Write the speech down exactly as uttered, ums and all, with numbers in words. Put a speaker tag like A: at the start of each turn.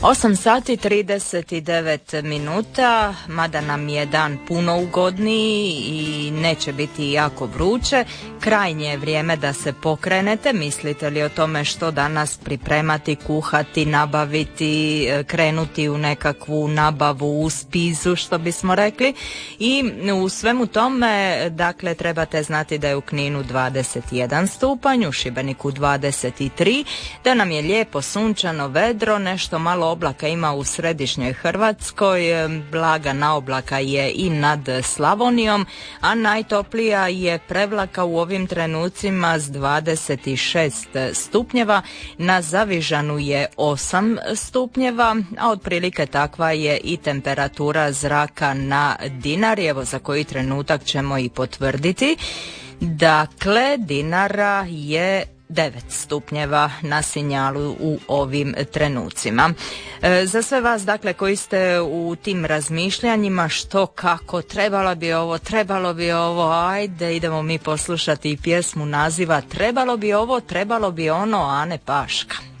A: osam sati trideset devet minuta, mada nam je dan puno ugodniji i neće biti jako vruće, krajnje je vrijeme da se pokrenete. Mislite li o tome što danas pripremati, kuhati, nabaviti, krenuti u nekakvu nabavu u spizu, što bismo rekli. I u svemu tome, dakle, trebate znati da je u Kninu dvadeset jedan stupanj, u Šibeniku dvadeset tri, da nam je lijepo sunčano, vedro, nešto malo oblaka ima u središnjoj Hrvatskoj, blaga naoblaka je i nad Slavonijom, a najtoplija je Prevlaka u ovim trenucima s dvadeset šest stupnjeva, na Zavižanu je osam stupnjeva, a otprilike takva je i temperatura zraka na Dinari, evo za koji trenutak ćemo i potvrditi. Dakle, Dinara je devet stupnjeva na Sinjalu u ovim trenucima. E, za sve vas, dakle, koji ste u tim razmišljanjima što, kako, trebalo bi ovo, trebalo bi ovo, ajde, idemo mi poslušati pjesmu naziva Trebalo bi ovo, trebalo bi ono, Ane Paška.